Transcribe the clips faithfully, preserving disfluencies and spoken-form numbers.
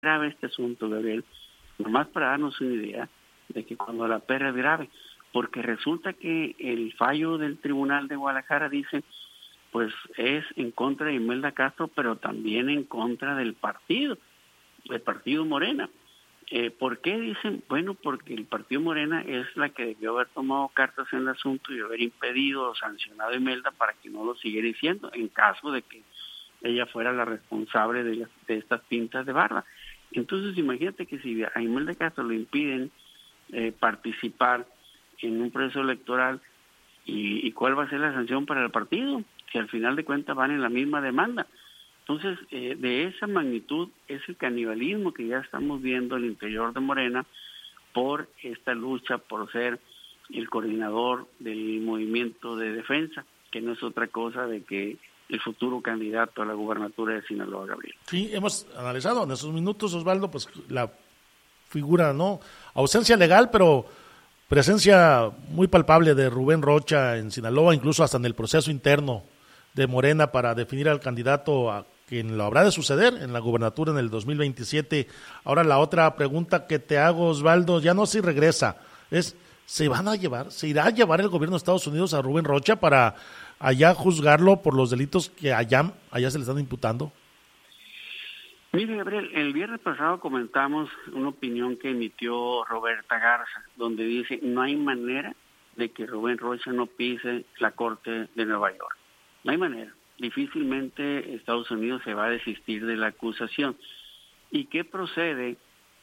grave este asunto, Gabriel, nomás para darnos una idea de que cuando la perra es grave, porque resulta que el fallo del Tribunal de Guadalajara dice, pues es en contra de Imelda Castro, pero también en contra del partido, del partido Morena. Eh, ¿Por qué dicen? Bueno, porque el partido Morena es la que debió haber tomado cartas en el asunto y haber impedido o sancionado a Imelda para que no lo siguiera diciendo, en caso de que ella fuera la responsable de, las, de estas pintas de barba. Entonces, imagínate que si a Imelda Castro le impiden eh, participar en un proceso electoral, y, y cuál va a ser la sanción para el partido, que al final de cuentas van en la misma demanda. Entonces, eh, de esa magnitud es el canibalismo que ya estamos viendo al interior de Morena por esta lucha por ser el coordinador del movimiento de defensa, que no es otra cosa de que el futuro candidato a la gubernatura de Sinaloa, Gabriel. Sí, hemos analizado en esos minutos, Osvaldo, pues la figura, ¿no? Ausencia legal, pero presencia muy palpable de Rubén Rocha en Sinaloa, incluso hasta en el proceso interno de Morena para definir al candidato a quien lo habrá de suceder en la gubernatura en el dos mil veintisiete. Ahora la otra pregunta que te hago, Osvaldo, ya no si regresa, es, ¿se van a llevar, se irá a llevar el gobierno de Estados Unidos a Rubén Rocha para allá juzgarlo por los delitos que allá, allá se le están imputando? Mire, Gabriel, el viernes pasado comentamos una opinión que emitió Roberta Garza, donde dice, no hay manera de que Rubén Rocha no pise la Corte de Nueva York. No hay manera. Difícilmente Estados Unidos se va a desistir de la acusación. ¿Y qué procede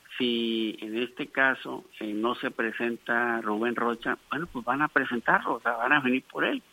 si en este caso eh, no se presenta Rubén Rocha? Bueno, pues van a presentarlo, o sea, van a venir por él.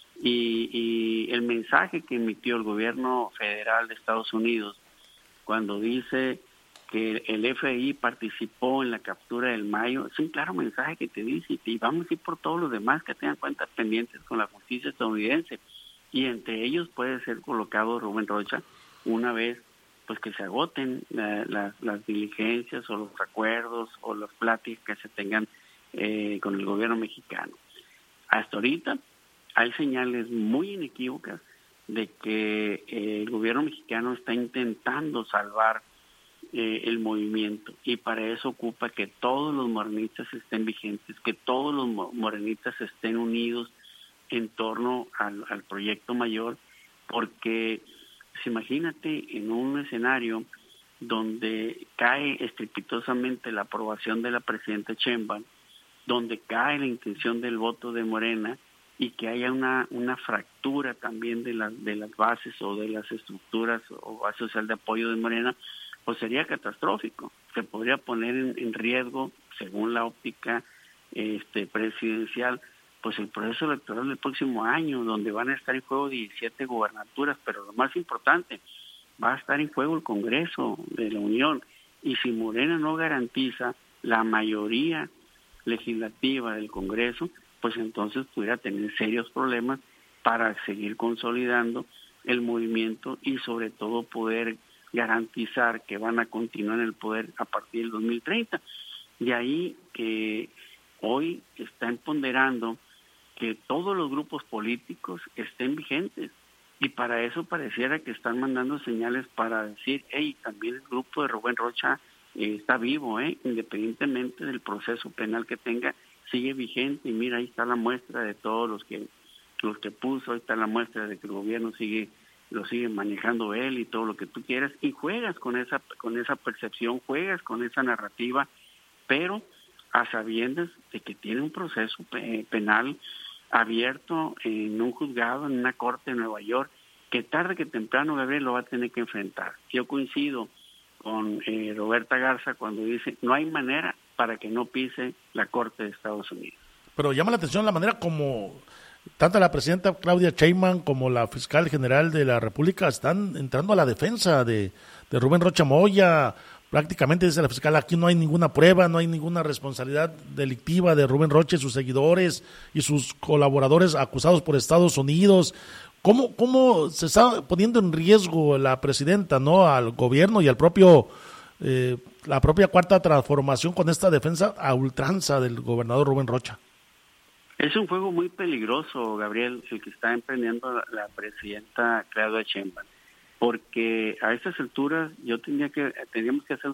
Y, y el mensaje que emitió el gobierno federal de Estados Unidos cuando dice que el F B I participó en la captura del Mayo, es un claro mensaje que te dice, y vamos a ir por todos los demás que tengan cuentas pendientes con la justicia estadounidense, y entre ellos puede ser colocado Rubén Rocha una vez pues que se agoten la, la, las diligencias o los acuerdos o las pláticas que se tengan eh, con el gobierno mexicano. Hasta ahorita hay señales muy inequívocas de que eh, el gobierno mexicano está intentando salvar eh, el movimiento, y para eso ocupa que todos los morenistas estén vigentes, que todos los morenistas estén unidos en torno al, al proyecto mayor, porque pues, imagínate en un escenario donde cae estrepitosamente la aprobación de la presidenta Sheinbaum, donde cae la intención del voto de Morena, y que haya una una fractura también de las de las bases o de las estructuras o base social de apoyo de Morena, pues sería catastrófico. Se podría poner en, en riesgo, según la óptica este presidencial, pues el proceso electoral del próximo año, donde van a estar en juego diecisiete gubernaturas, pero lo más importante, va a estar en juego el Congreso de la Unión, y si Morena no garantiza la mayoría legislativa del Congreso, pues entonces pudiera tener serios problemas para seguir consolidando el movimiento y sobre todo poder garantizar que van a continuar en el poder a partir del dos mil treinta. De ahí que hoy están ponderando que todos los grupos políticos estén vigentes, y para eso pareciera que están mandando señales para decir, hey, también el grupo de Rubén Rocha eh, está vivo, eh, independientemente del proceso penal que tenga, sigue vigente, y mira, ahí está la muestra de todos los que los que puso, ahí está la muestra de que el gobierno sigue lo sigue manejando él y todo lo que tú quieras, y juegas con esa con esa percepción, juegas con esa narrativa, pero a sabiendas de que tiene un proceso pe- penal abierto en un juzgado, en una corte de Nueva York, que tarde que temprano Gabriel lo va a tener que enfrentar. Yo coincido con eh, Roberta Garza cuando dice, no hay manera para que no pise la Corte de Estados Unidos. Pero llama la atención la manera como tanto la presidenta Claudia Sheinbaum como la fiscal general de la República están entrando a la defensa de, de Rubén Rocha Moya. Prácticamente dice la fiscal, aquí no hay ninguna prueba, no hay ninguna responsabilidad delictiva de Rubén Rocha y sus seguidores y sus colaboradores acusados por Estados Unidos. ¿Cómo, cómo se está poniendo en riesgo la presidenta, no, al gobierno y al propio eh, la propia Cuarta Transformación con esta defensa a ultranza del gobernador Rubén Rocha? Es un juego muy peligroso, Gabriel, el que está emprendiendo la, la presidenta Claudia Sheinbaum, porque a estas alturas yo tenía que teníamos que hacer